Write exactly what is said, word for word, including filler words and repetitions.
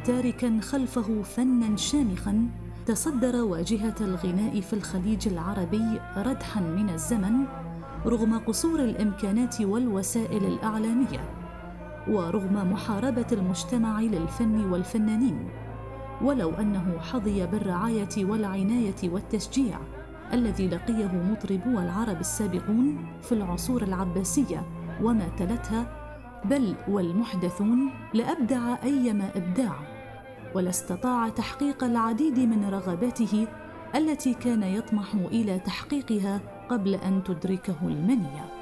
تاركاً خلفه فناً شامخاً تصدر واجهة الغناء في الخليج العربي ردحاً من الزمن رغم قصور الإمكانات والوسائل الإعلامية، ورغم محاربة المجتمع للفن والفنانين، ولو أنه حظي بالرعاية والعناية والتشجيع الذي لقيه مطربو العرب السابقون في العصور العباسية وما تلتها، بل والمحدثون، لأبدع أيما إبداع، ولاستطاع تحقيق العديد من رغباته التي كان يطمح إلى تحقيقها قبل أن تدركه المنية.